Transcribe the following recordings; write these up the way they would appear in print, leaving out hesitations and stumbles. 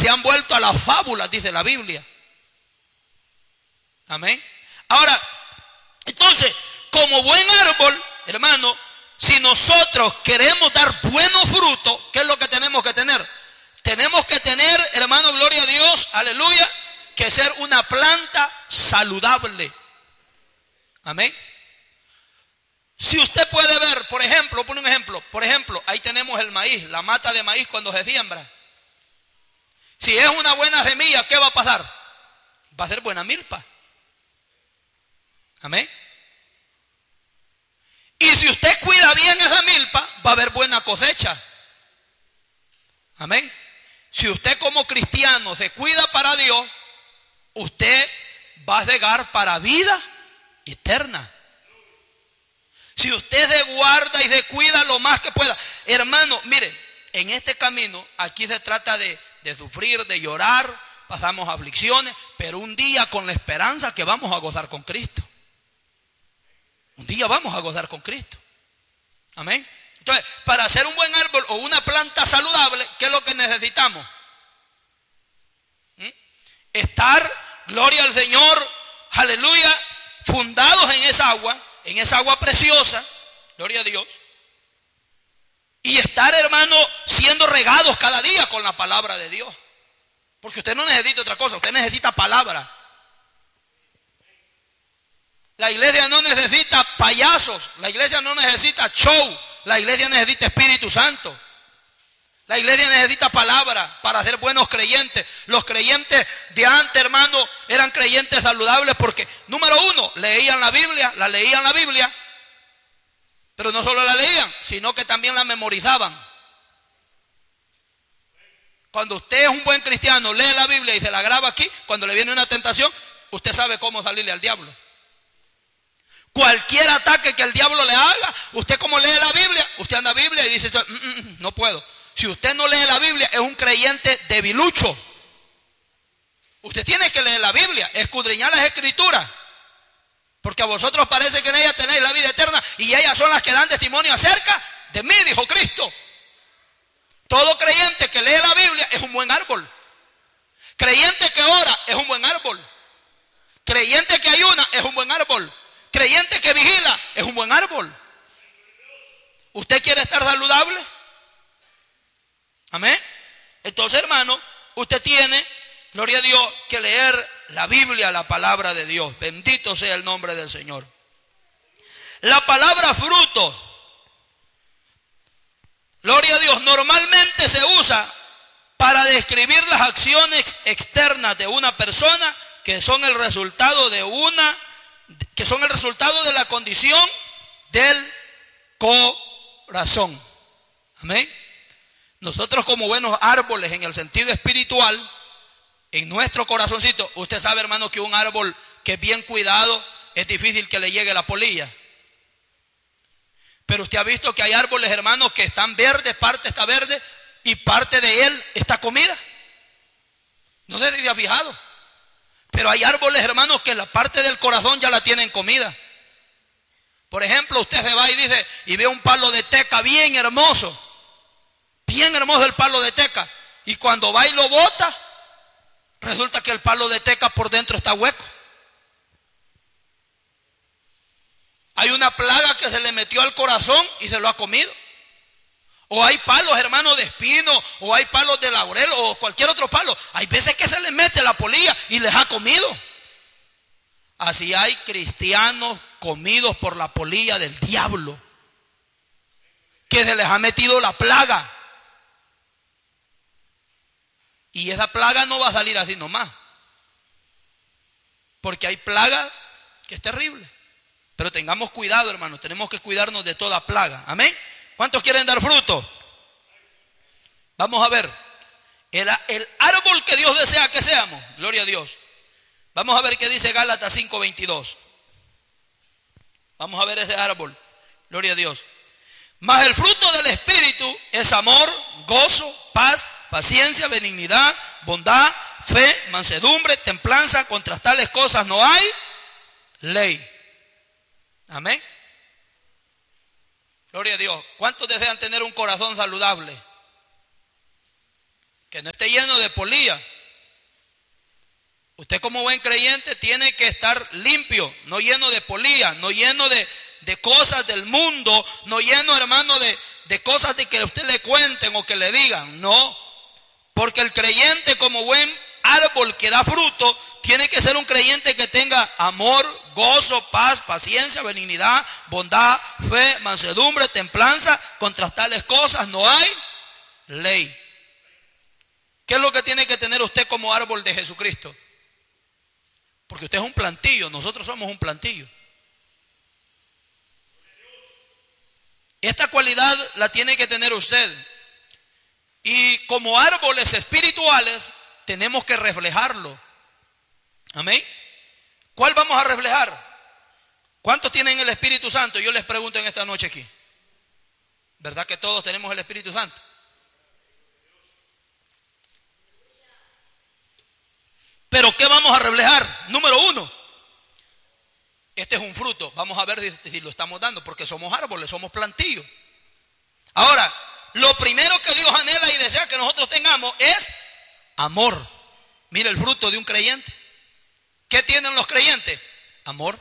se han vuelto a las fábulas, dice la Biblia. Amén. Ahora, entonces, como buen árbol, hermano, si nosotros queremos dar buenos frutos, ¿qué es lo que tenemos que tener? Tenemos que tener, hermano, gloria a Dios, aleluya, que ser una planta saludable. Amén. Si usted puede ver, por ejemplo, pone un ejemplo, por ejemplo, ahí tenemos el maíz, la mata de maíz cuando se siembra. Si es una buena semilla, ¿qué va a pasar? Va a ser buena milpa. Amén. Y si usted cuida bien esa milpa, va a haber buena cosecha. Amén. Si usted como cristiano se cuida para Dios, usted va a llegar para vida eterna. Si usted se guarda y se cuida lo más que pueda. Hermano, mire, en este camino aquí se trata de sufrir, de llorar, pasamos aflicciones, pero un día con la esperanza que vamos a gozar con Cristo. Un día vamos a gozar con Cristo. Amén. Entonces, para hacer un buen árbol o una planta saludable, ¿qué es lo que necesitamos? Estar, gloria al Señor, aleluya, fundados en esa agua preciosa, gloria a Dios. Y estar, hermano, siendo regados cada día con la palabra de Dios. Porque usted no necesita otra cosa, usted necesita palabra. La iglesia no necesita payasos, la iglesia no necesita show, la iglesia necesita Espíritu Santo. La iglesia necesita palabra para ser buenos creyentes. Los creyentes de antes, hermano, eran creyentes saludables porque, número uno, leían la Biblia, pero no solo la leían, sino que también la memorizaban. Cuando usted es un buen cristiano, lee la Biblia y se la graba aquí, cuando le viene una tentación, usted sabe cómo salirle al diablo. Cualquier ataque que el diablo le haga, usted como lee la Biblia, usted anda a la Biblia y dice, no puedo. Si usted no lee la Biblia, es un creyente debilucho. Usted tiene que leer la Biblia, escudriñar las Escrituras, porque a vosotros parece que en ellas tenéis la vida eterna y ellas son las que dan testimonio acerca de mí, dijo Cristo. Todo creyente que lee la Biblia es un buen árbol. Creyente que ora es un buen árbol. Creyente que ayuna es un buen árbol. Creyente que vigila es un buen árbol. ¿Usted quiere estar saludable? Amén. Entonces, hermano, usted tiene, gloria a Dios, que leer la Biblia, la palabra de Dios. Bendito sea el nombre del Señor. La palabra fruto, gloria a Dios, normalmente se usa para describir las acciones externas de una persona que son el resultado de la condición del corazón. Amén. Nosotros como buenos árboles en el sentido espiritual, en nuestro corazoncito, usted sabe, hermano, que un árbol que es bien cuidado es difícil que le llegue la polilla. Pero usted ha visto que hay árboles, hermanos, que están verdes, parte está verde y parte de él está comida. No sé si se ha fijado. Pero hay árboles, hermanos, que la parte del corazón ya la tienen comida. Por ejemplo, usted se va y dice y ve un palo de teca bien hermoso el palo de teca, y cuando va y lo bota, resulta que el palo de teca por dentro está hueco. Hay una plaga que se le metió al corazón y se lo ha comido. O hay palos, hermanos, de espino, o hay palos de laurel, o cualquier otro palo. Hay veces que se les mete la polilla y les ha comido. Así hay cristianos comidos por la polilla del diablo, que se les ha metido la plaga. Y esa plaga no va a salir así nomás, porque hay plaga que es terrible. Pero tengamos cuidado, hermanos, tenemos que cuidarnos de toda plaga. Amén. ¿Cuántos quieren dar fruto? Vamos a ver el árbol que Dios desea que seamos. Gloria a Dios. Vamos a ver qué dice Gálatas 5:22. Vamos a ver ese árbol. Gloria a Dios. Mas el fruto del Espíritu es amor, gozo, paz, paciencia, benignidad, bondad, fe, mansedumbre, templanza. Contra tales cosas no hay ley. Amén. Gloria a Dios. ¿Cuántos desean tener un corazón saludable? que no esté lleno de polilla. Usted como buen creyente tiene que estar limpio, no lleno de polilla, no lleno de cosas del mundo, no lleno, hermano, de cosas de que a usted le cuenten o que le digan. No, porque el creyente como buen árbol que da fruto, tiene que ser un creyente que tenga amor, gozo, paz, paciencia, benignidad, bondad, fe, mansedumbre, templanza. Contra tales cosas no hay ley. ¿Qué es lo que tiene que tener usted como árbol de Jesucristo? Porque usted es un plantillo, nosotros somos un plantillo. Esta cualidad la tiene que tener usted. Y como árboles espirituales tenemos que reflejarlo. Amén. ¿Cuál vamos a reflejar? ¿Cuántos tienen el Espíritu Santo? Yo les pregunto en esta noche aquí. ¿Verdad que todos tenemos el Espíritu Santo? Pero ¿qué vamos a reflejar? Número 1. Este es un fruto. Vamos a ver si lo estamos dando, porque somos árboles, somos plantillos. Ahora, lo primero que Dios anhela y desea que nosotros tengamos es amor. Mira el fruto de un creyente. ¿Qué tienen los creyentes? Amor.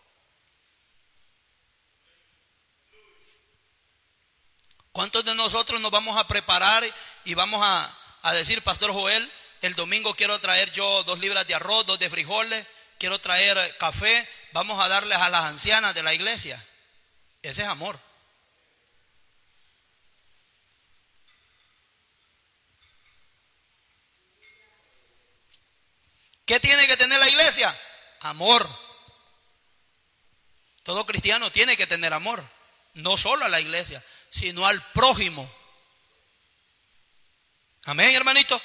¿Cuántos de nosotros nos vamos a preparar y vamos a decir, Pastor Joel, el domingo quiero traer yo 2 libras de arroz, 2 de frijoles, quiero traer café, vamos a darles a las ancianas de la iglesia? Ese es amor. ¿Qué tiene que tener la iglesia? Amor. Todo cristiano tiene que tener amor. No solo a la iglesia, sino al prójimo. Amén, hermanito.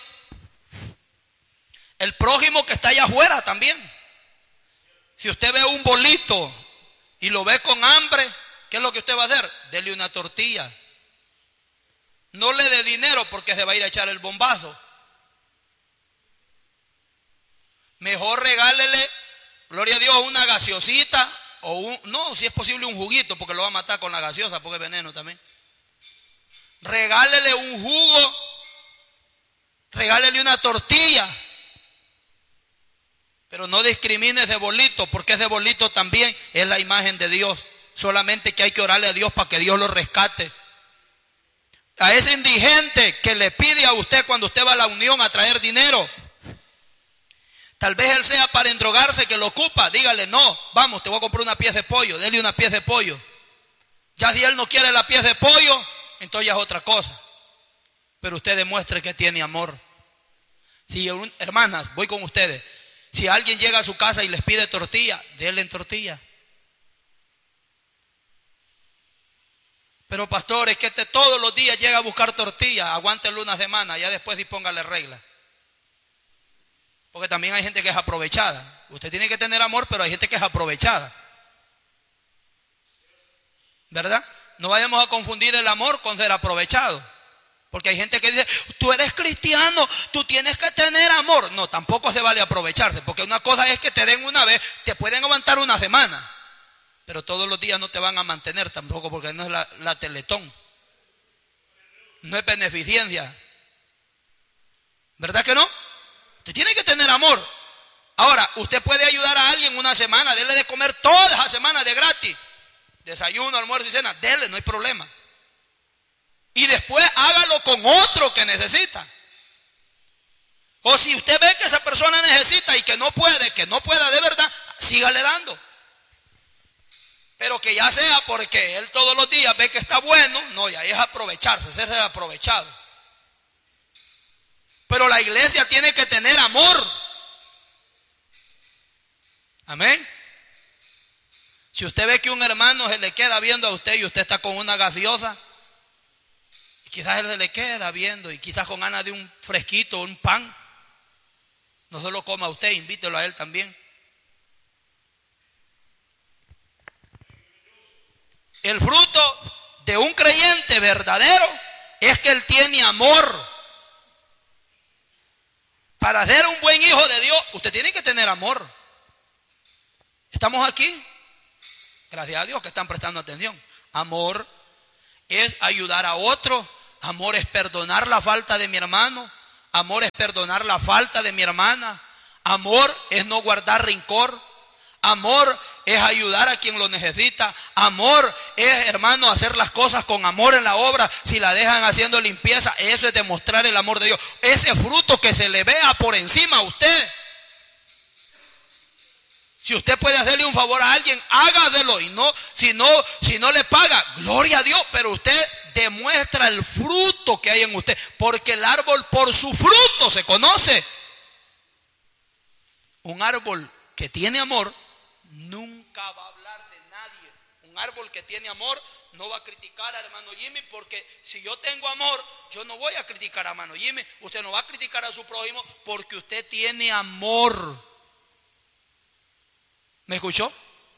El prójimo que está allá afuera también. Si usted ve un bolito y lo ve con hambre, ¿qué es lo que usted va a hacer? Dele una tortilla. No le dé dinero porque se va a ir a echar el bombazo. Mejor regálele, gloria a Dios, una gaseosita o no, si es posible un juguito, porque lo va a matar con la gaseosa porque es veneno también. Regálele un jugo, regálele una tortilla. Pero no discrimine ese bolito, porque ese bolito también es la imagen de Dios. Solamente que hay que orarle a Dios para que Dios lo rescate. A ese indigente que le pide a usted cuando usted va a la unión a traer dinero, tal vez él sea para endrogarse que lo ocupa, dígale, no, vamos, te voy a comprar una pieza de pollo, dele una pieza de pollo. Ya si él no quiere la pieza de pollo, entonces ya es otra cosa. Pero usted demuestre que tiene amor. Si hermanas, voy con ustedes. Si alguien llega a su casa y les pide tortilla, denle tortilla. Pero pastor, es que todos los días llega a buscar tortilla, aguántelo una semana, ya después sí póngale regla. Porque también hay gente que es aprovechada. Usted tiene que tener amor, pero hay gente que es aprovechada. ¿Verdad? No vayamos a confundir el amor con ser aprovechado. Porque hay gente que dice, tú eres cristiano, tú tienes que tener amor. No, tampoco se vale aprovecharse, porque una cosa es que te den una vez, te pueden aguantar una semana, pero todos los días no te van a mantener tampoco, porque no es la Teletón, no es beneficencia. ¿Verdad que no? Usted tiene que tener amor. Ahora, usted puede ayudar a alguien una semana, dele de comer toda la semana de gratis, desayuno, almuerzo y cena, dele, no hay problema. Y después hágalo con otro que necesita. O si usted ve que esa persona necesita y que no pueda de verdad, sígale dando. Pero que ya sea porque él todos los días ve que está bueno, no, y ahí es aprovecharse, ese es el aprovechado. Pero la iglesia tiene que tener amor. Amén. Si usted ve que un hermano se le queda viendo a usted y usted está con una gaseosa, quizás él se le queda viendo y quizás con ganas de un fresquito, un pan, no se lo coma a usted, invítelo a él también. El fruto de un creyente verdadero es que él tiene amor. Para ser un buen hijo de Dios, usted tiene que tener amor. ¿Estamos aquí? Gracias a Dios que están prestando atención. Amor es ayudar a otro. Amor es perdonar la falta de mi hermano. Amor es perdonar la falta de mi hermana. Amor es no guardar rencor. Amor es ayudar a quien lo necesita. Amor es, hermano, hacer las cosas con amor en la obra. Si la dejan haciendo limpieza, eso es demostrar el amor de Dios. Ese fruto que se le vea por encima a usted. Si usted puede hacerle un favor a alguien, hágaselo. Y no, si no le paga, gloria a Dios. Pero usted demuestra el fruto que hay en usted. Porque el árbol por su fruto se conoce. Un árbol que tiene amor nunca va a hablar de nadie. Un árbol que tiene amor no va a criticar al hermano Jimmy, porque si yo tengo amor, yo no voy a criticar a hermano Jimmy. Usted no va a criticar a su prójimo porque usted tiene amor. ¿Me escuchó?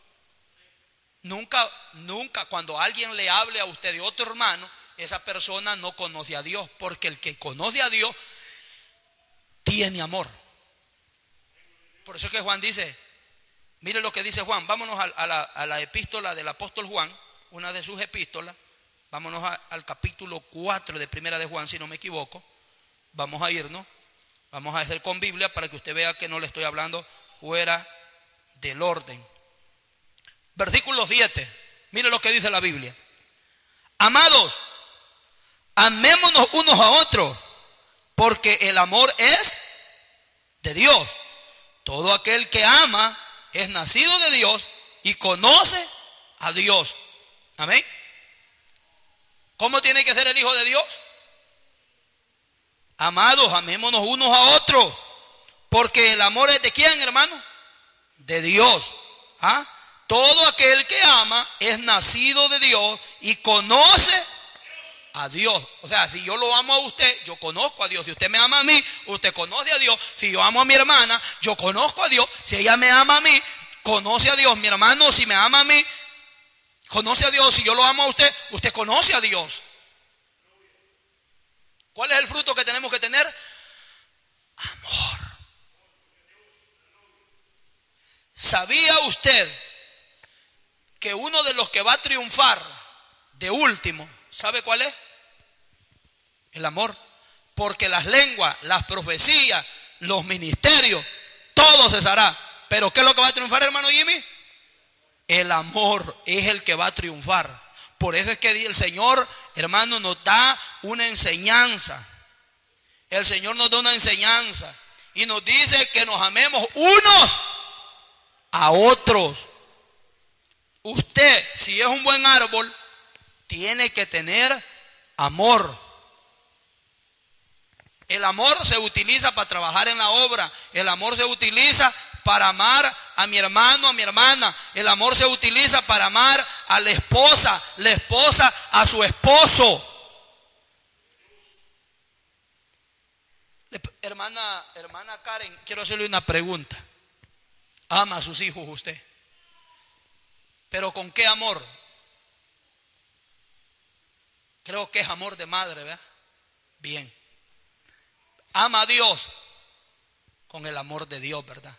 Nunca cuando alguien le hable a usted de otro hermano, esa persona no conoce a Dios, porque el que conoce a Dios tiene amor. Por eso es que Juan dice, mire lo que dice Juan, vámonos a la epístola del apóstol Juan, una de sus epístolas, vámonos al capítulo 4 de primera de Juan, si no me equivoco. Vamos a irnos, vamos a hacer con Biblia para que usted vea que no le estoy hablando fuera del orden. Versículo 7, mire lo que dice la Biblia. Amados, amémonos unos a otros, porque el amor es de Dios. Todo aquel que ama es nacido de Dios y conoce a Dios. Amén. ¿Cómo tiene que ser el hijo de Dios? Amados, amémonos unos a otros, porque el amor es de quién, hermano? De Dios. ¿Ah? Todo aquel que ama es nacido de Dios y conoce a Dios. O sea, si yo lo amo a usted, yo conozco a Dios. Si usted me ama a mí, usted conoce a Dios. Si yo amo a mi hermana, yo conozco a Dios. Si ella me ama a mí, conoce a Dios. Mi hermano, si me ama a mí, conoce a Dios. Si yo lo amo a usted, usted conoce a Dios. ¿Cuál es el fruto que tenemos que tener? Amor. ¿Sabía usted que uno de los que va a triunfar de último, ¿sabe cuál es? El amor. Porque las lenguas, las profecías, los ministerios, todo cesará. Pero ¿qué es lo que va a triunfar, hermano Jimmy? El amor es el que va a triunfar. Por eso es que el Señor, hermano, nos da una enseñanza. El Señor nos da una enseñanza y nos dice que nos amemos unos a otros. Usted, si es un buen árbol, tiene que tener amor. El amor se utiliza para trabajar en la obra. El amor se utiliza para amar a mi hermano, a mi hermana. El amor se utiliza para amar a la esposa a su esposo. Hermana Karen, quiero hacerle una pregunta. ¿Ama a sus hijos usted? ¿Pero con qué amor? Creo que es amor de madre, ¿verdad? Bien. Ama a Dios con el amor de Dios, ¿verdad?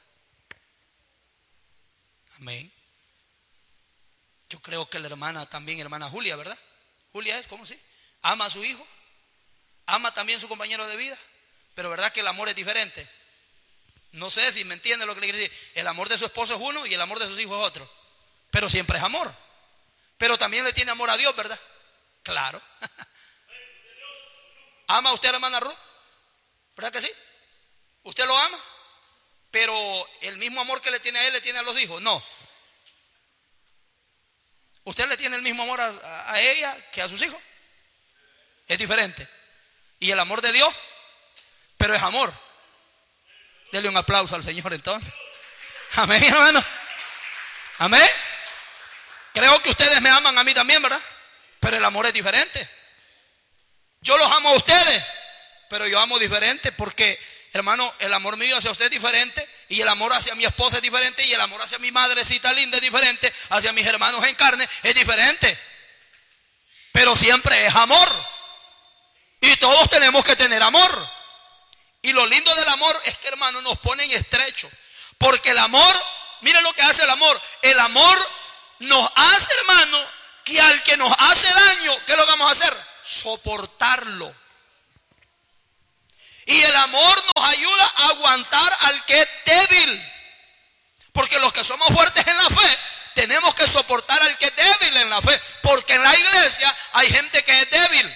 Amén. Yo creo que la hermana también, hermana Julia, ¿verdad? Julia es, ¿cómo sí? Ama a su hijo. Ama también a su compañero de vida. Pero ¿verdad que el amor es diferente? No sé si me entiende lo que le quiero decir. El amor de su esposo es uno y el amor de sus hijos es otro. Pero siempre es amor. Pero también le tiene amor a Dios, ¿verdad? Claro. ¿Ama usted a la hermana Ruth? ¿Verdad que sí? ¿Usted lo ama? Pero el mismo amor que le tiene a él, le tiene a los hijos. No. ¿Usted le tiene el mismo amor a ella que a sus hijos? Es diferente. ¿Y el amor de Dios? Pero es amor. Dele un aplauso al Señor entonces. Amén, hermano. Amén. Creo que ustedes me aman a mí también, ¿verdad? Pero el amor es diferente. Yo los amo a ustedes, pero yo amo diferente porque, hermano, el amor mío hacia usted es diferente, y el amor hacia mi esposa es diferente, y el amor hacia mi madrecita linda es diferente, hacia mis hermanos en carne es diferente. Pero siempre es amor. Y todos tenemos que tener amor. Y lo lindo del amor es que, hermano, nos pone en estrecho. Porque el amor, mire lo que hace el amor. El amor nos hace, hermano, que al que nos hace daño, ¿qué es lo que vamos a hacer? Soportarlo. Y el amor nos ayuda a aguantar al que es débil. Porque los que somos fuertes en la fe, tenemos que soportar al que es débil en la fe. Porque en la iglesia hay gente que es débil.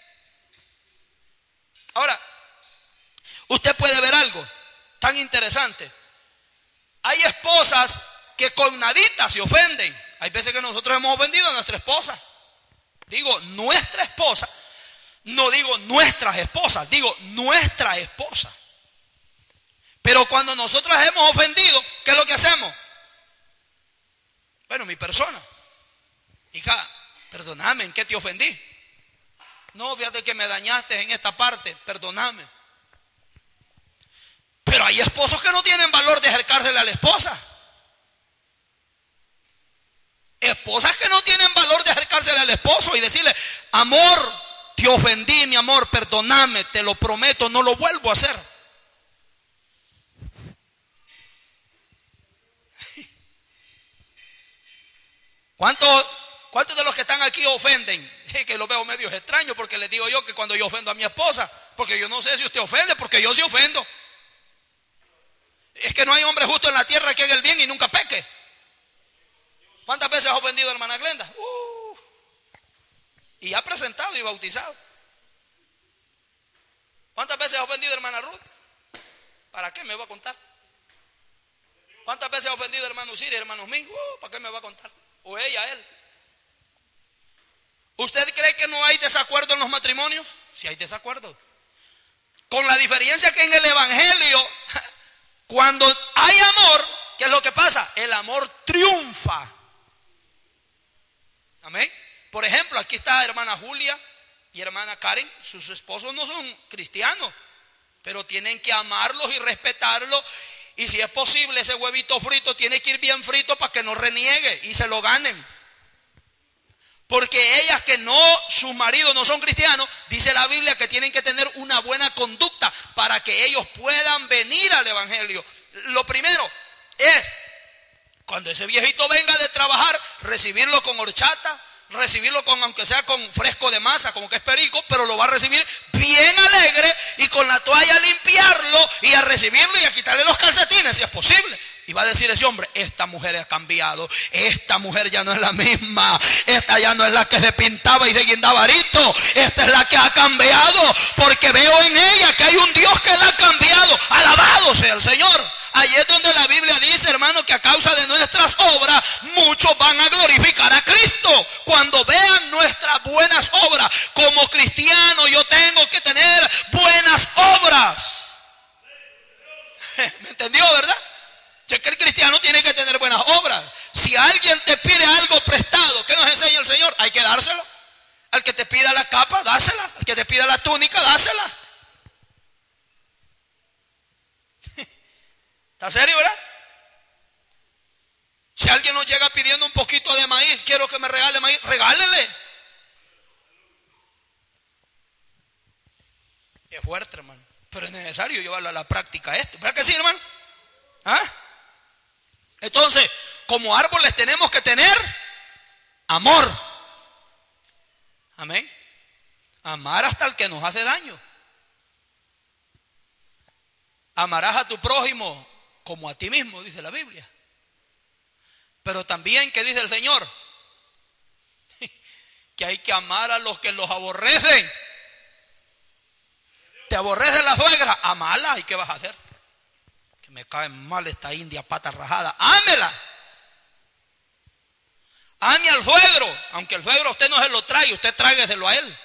Ahora, usted puede ver algo tan interesante. Hay esposas que con nadita se ofenden. Hay veces que nosotros hemos ofendido a nuestra esposa. Digo nuestra esposa. No digo nuestras esposas, digo nuestra esposa. Pero cuando nosotros hemos ofendido, ¿qué es lo que hacemos? Bueno, mi persona. Hija, perdóname, ¿en qué te ofendí? No, fíjate que me dañaste en esta parte, perdóname. Pero hay esposos que no tienen valor de acercársele a la esposa. Esposas que no tienen valor de acercársele al esposo y decirle, amor, te ofendí, mi amor, perdóname, te lo prometo, no lo vuelvo a hacer. ¿Cuántos de los que están aquí ofenden? Que lo veo medio extraño porque les digo yo que cuando yo ofendo a mi esposa, porque yo no sé si usted ofende, porque yo sí ofendo. Es que no hay hombre justo en la tierra que haga el bien y nunca peque. ¿Cuántas veces has ofendido a hermana Glenda? Y ha presentado y bautizado. ¿Cuántas veces ha ofendido a hermana Ruth? ¿Para qué me va a contar? ¿Cuántas veces ha ofendido a hermano Siri, hermano Ming? ¿Para qué me va a contar? O ella, él. ¿Usted cree que no hay desacuerdo en los matrimonios? Sí hay desacuerdo. Con la diferencia que en el evangelio, cuando hay amor, ¿qué es lo que pasa? El amor triunfa. Amén. Por ejemplo, aquí está hermana Julia y hermana Karen. Sus esposos no son cristianos, pero tienen que amarlos y respetarlos. Y si es posible, ese huevito frito tiene que ir bien frito para que no reniegue y se lo ganen. Porque ellas que no, sus maridos no son cristianos, dice la Biblia que tienen que tener una buena conducta para que ellos puedan venir al evangelio. Lo primero es, cuando ese viejito venga de trabajar, recibirlo con horchata, recibirlo con, aunque sea con fresco de masa, como que es perico, pero lo va a recibir bien alegre y con la toalla limpiarlo y a recibirlo y a quitarle los calcetines si es posible. Y va a decir ese hombre, esta mujer ha cambiado, esta mujer ya no es la misma, esta ya no es la que se pintaba y se guindaba arito, esta es la que ha cambiado, porque veo en ella que hay un Dios que la ha cambiado. Alabado sea el Señor. Ahí es donde la Biblia dice, hermano, que a causa de nuestras obras, muchos van a glorificar a Cristo. Cuando vean nuestras buenas obras, como cristiano yo tengo que tener buenas obras. ¿Me entendió, verdad? Ya que el cristiano tiene que tener buenas obras. Si alguien te pide algo prestado, ¿qué nos enseña el Señor? Hay que dárselo. Al que te pida la capa, dásela. Al que te pida la túnica, dásela. ¿Está serio, verdad? Si alguien nos llega pidiendo un poquito de maíz, quiero que me regale maíz, regálele. Es fuerte, hermano, pero es necesario llevarlo a la práctica esto. ¿Verdad que sí, hermano? ¿Ah? Entonces, como árboles tenemos que tener amor. Amén. Amar hasta el que nos hace daño. Amarás a tu prójimo como a ti mismo, dice la Biblia. Pero también, ¿qué dice el Señor? Que hay que amar a los que los aborrecen. ¿Te aborrece la suegra? Amala. ¿Y qué vas a hacer? Que me cae mal esta india pata rajada. Ámela. Ame al suegro. Aunque el suegro a usted no se lo trae, usted trágueselo a él.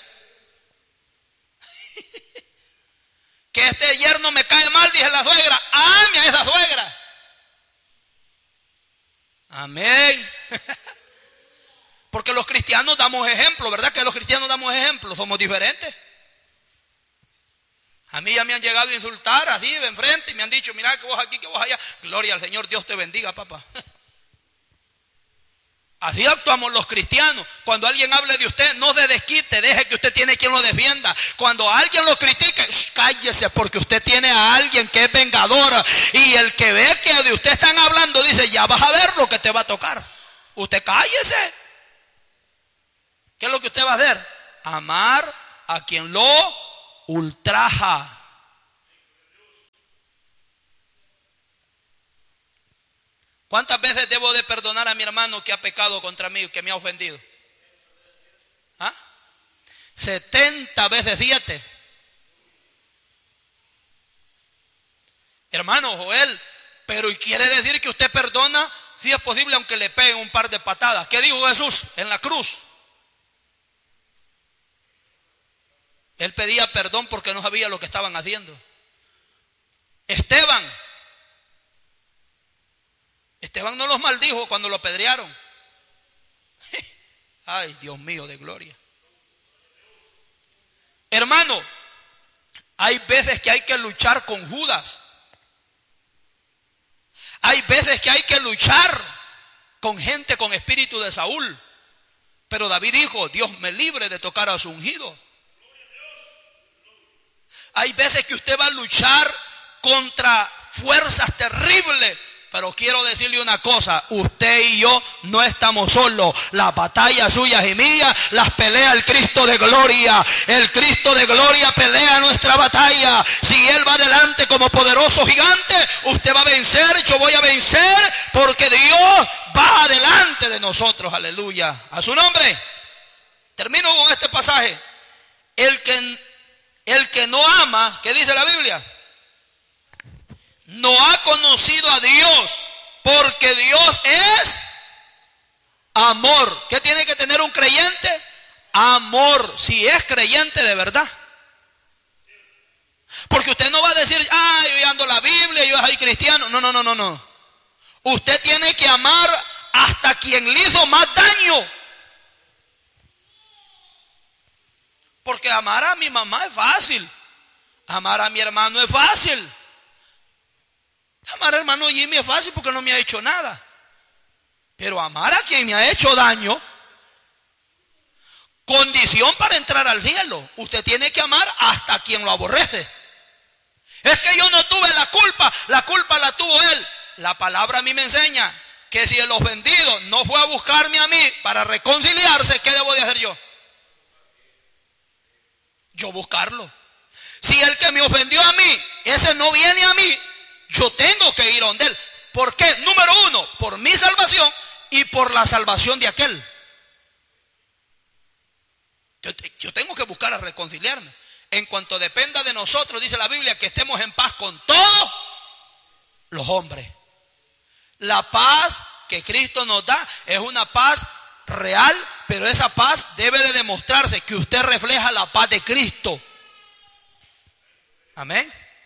Que este yerno me cae mal, dice la suegra. Ame a esa suegra. Amén. Porque los cristianos damos ejemplo, ¿verdad? Que los cristianos damos ejemplo. Somos diferentes. A mí ya me han llegado a insultar así de enfrente y me han dicho, mira que vos aquí, que vos allá. Gloria al Señor, Dios te bendiga, papá. Así actuamos los cristianos. Cuando alguien hable de usted, no se desquite, deje que usted tiene quien lo defienda. Cuando alguien lo critique, cállese, porque usted tiene a alguien que es vengador. Y el que ve que de usted están hablando, dice, ya vas a ver lo que te va a tocar. Usted cállese. ¿Qué es lo que usted va a hacer? Amar a quien lo ultraja. ¿Cuántas veces debo de perdonar a mi hermano que ha pecado contra mí, que me ha ofendido? 70 veces 7. Hermano Joel, pero ¿y quiere decir que usted perdona si es posible aunque le peguen un par de patadas? ¿Qué dijo Jesús en la cruz? Él pedía perdón porque no sabía lo que estaban haciendo. Esteban no los maldijo cuando lo apedrearon. Ay, Dios mío de gloria. Hermano, hay veces que hay que luchar con Judas. Hay veces que hay que luchar con gente con espíritu de Saúl. Pero David dijo, Dios me libre de tocar a su ungido. Hay veces que usted va a luchar contra fuerzas terribles. Pero quiero decirle una cosa, usted y yo no estamos solos. Las batallas suyas y mías las pelea el Cristo de gloria. El Cristo de gloria pelea nuestra batalla. Si Él va adelante como poderoso gigante, usted va a vencer, yo voy a vencer, porque Dios va adelante de nosotros. Aleluya. A su nombre. Termino con este pasaje. El que no ama, ¿qué dice la Biblia? No ha conocido a Dios, porque Dios es amor. ¿Qué tiene que tener un creyente? Amor, si es creyente de verdad. Porque usted no va a decir, yo ando la Biblia, yo soy cristiano. No. Usted tiene que amar hasta quien le hizo más daño. Porque amar a mi mamá es fácil. Amar a mi hermano es fácil. Amar al hermano Jimmy es fácil porque no me ha hecho nada. Pero amar a quien me ha hecho daño, condición para entrar al cielo, usted tiene que amar hasta quien lo aborrece. Es que yo no tuve la culpa la tuvo él. La palabra a mí me enseña que si el ofendido no fue a buscarme a mí para reconciliarse, ¿qué debo de hacer yo? Yo buscarlo. Si el que me ofendió a mí, ese no viene a mí, yo tengo que ir a donde él. ¿Por qué? Número uno, por mi salvación y por la salvación de aquel. Yo tengo que buscar a reconciliarme. En cuanto dependa de nosotros, dice la Biblia, que estemos en paz con todos los hombres. La paz que Cristo nos da es una paz real, pero esa paz debe de demostrarse que usted refleja la paz de Cristo. Amén.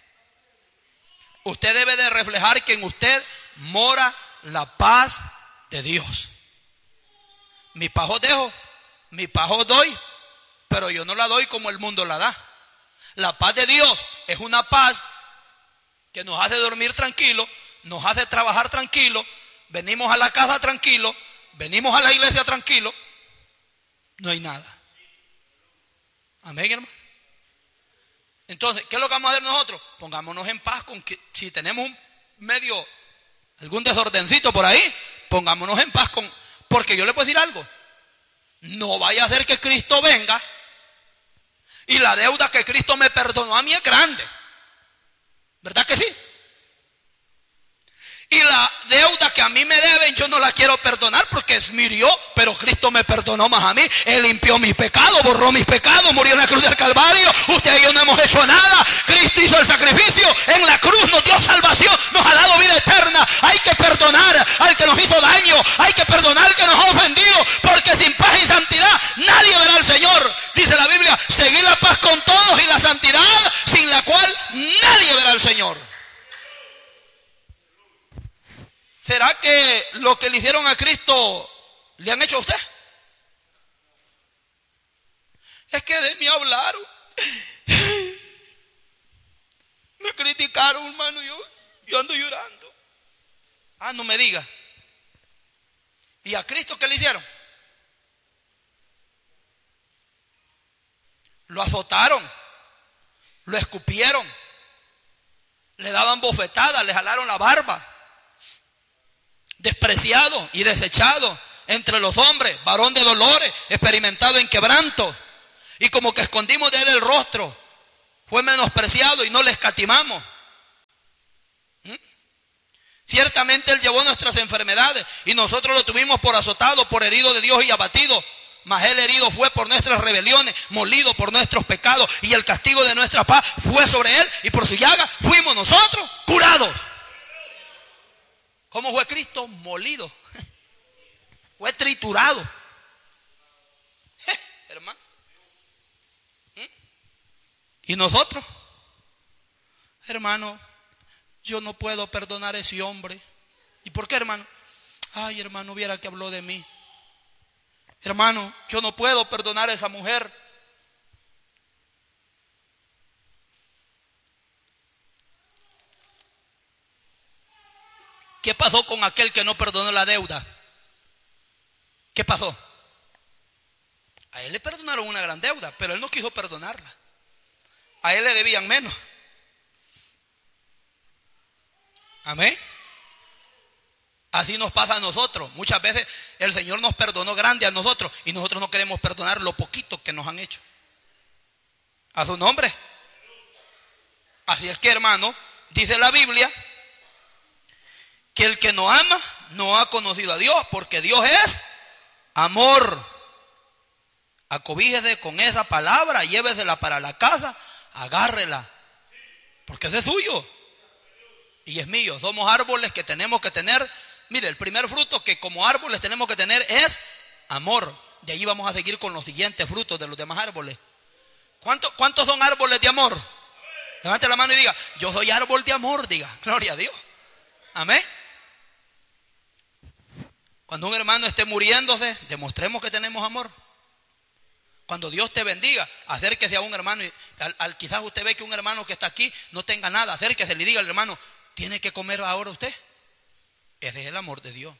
Usted debe de reflejar que en usted mora la paz de Dios. Mi paz os dejo, mi paz os doy, pero yo no la doy como el mundo la da. La paz de Dios es una paz que nos hace dormir tranquilo, nos hace trabajar tranquilo, venimos a la casa tranquilo, venimos a la iglesia tranquilo, no hay nada. Amén, hermano. Entonces, ¿qué es lo que vamos a hacer nosotros? Pongámonos en paz con que si tenemos algún desordencito por ahí, pongámonos en paz con, porque yo le puedo decir algo. No vaya a ser que Cristo venga y la deuda que Cristo me perdonó a mí es grande. ¿Verdad que sí? Y la deuda que a mí me deben yo no la quiero perdonar porque es mi Dios, pero Cristo me perdonó más a mí. Él limpió mis pecados, borró mis pecados, murió en la cruz del Calvario. Usted y yo no hemos hecho nada. Cristo hizo el sacrificio en la cruz, nos dio salvación, nos ha dado vida eterna. Hay que perdonar al que nos hizo daño, hay que perdonar al que nos ha ofendido, porque sin paz y santidad nadie verá al Señor. Dice la Biblia, seguir la paz con todos y la santidad sin la cual nadie verá al Señor. ¿Será que lo que le hicieron a Cristo le han hecho a usted? Es que de mí hablaron. Me criticaron, hermano, yo ando llorando. No me diga. ¿Y a Cristo qué le hicieron? Lo azotaron, lo escupieron, le daban bofetadas, le jalaron la barba. Despreciado y desechado entre los hombres, varón de dolores, experimentado en quebranto, y como que escondimos de él el rostro, fue menospreciado y no le escatimamos. Ciertamente Él llevó nuestras enfermedades y nosotros lo tuvimos por azotado, por herido de Dios y abatido. Mas Él herido fue por nuestras rebeliones, molido por nuestros pecados, y el castigo de nuestra paz fue sobre Él, y por su llaga fuimos nosotros curados. ¿Cómo fue Cristo? Molido. Fue triturado. Hermano. ¿Y nosotros? Hermano, yo no puedo perdonar a ese hombre. ¿Y por qué, hermano? Ay, hermano, viera que habló de mí. Hermano, yo no puedo perdonar a esa mujer. ¿Qué pasó con aquel que no perdonó la deuda? ¿Qué pasó? A él le perdonaron una gran deuda, pero él no quiso perdonarla. A él le debían menos. Amén. Así nos pasa a nosotros. Muchas veces el Señor nos perdonó grande a nosotros y nosotros no queremos perdonar lo poquito que nos han hecho. A su nombre. Así es que, hermano, dice la Biblia que el que no ama no ha conocido a Dios, porque Dios es amor. Acobíjese con esa palabra, llévesela para la casa, agárrela, porque ese es suyo y es mío. Somos árboles que tenemos que tener. Mire, el primer fruto que como árboles tenemos que tener es amor. De ahí vamos a seguir con los siguientes frutos de los demás árboles. ¿Cuántos son árboles de amor? Levante la mano y diga: yo soy árbol de amor. Diga: gloria a Dios. Amén. Cuando un hermano esté muriéndose, demostremos que tenemos amor. Cuando Dios te bendiga, acérquese a un hermano y quizás usted ve que un hermano que está aquí no tenga nada, acérquese y le diga al hermano: ¿tiene que comer ahora usted? Ese es el amor de Dios.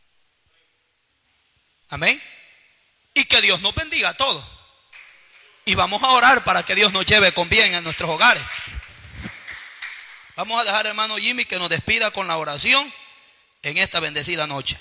Amén. Y que Dios nos bendiga a todos. Y vamos a orar para que Dios nos lleve con bien a nuestros hogares. Vamos a dejar al hermano Jimmy que nos despida con la oración en esta bendecida noche.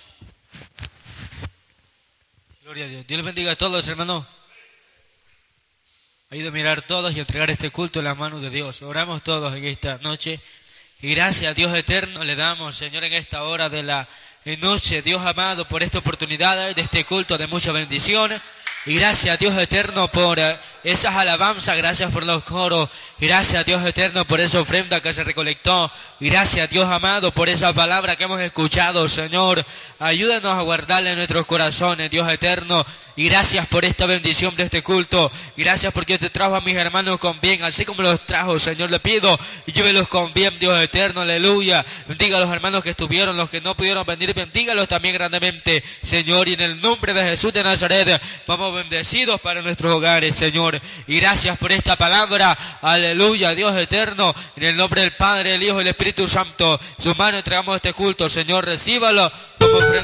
Gloria a Dios. Dios les bendiga a todos, hermanos. Ayúdenme a mirar todos y entregar este culto en las manos de Dios. Oramos todos en esta noche. Y gracias a Dios eterno le damos, Señor, en esta hora de la noche, Dios amado, por esta oportunidad de este culto de mucha bendición. Y gracias a Dios eterno por esas alabanzas, gracias por los coros, y gracias a Dios eterno por esa ofrenda que se recolectó, y gracias a Dios amado por esa palabra que hemos escuchado, Señor. Ayúdanos a guardarla en nuestros corazones, Dios eterno, y gracias por esta bendición de este culto, y gracias porque te trajo a mis hermanos con bien, así como los trajo, Señor, le pido, y llévelos con bien, Dios eterno, aleluya. Bendiga a los hermanos que estuvieron, los que no pudieron venir, bendígalos también grandemente, Señor, y en el nombre de Jesús de Nazaret, vamos bendecidos para nuestros hogares, Señor. Y gracias por esta palabra, aleluya, Dios eterno, en el nombre del Padre, el Hijo y el Espíritu Santo. En sus manos entregamos este culto, Señor, recíbalo como ofrenda.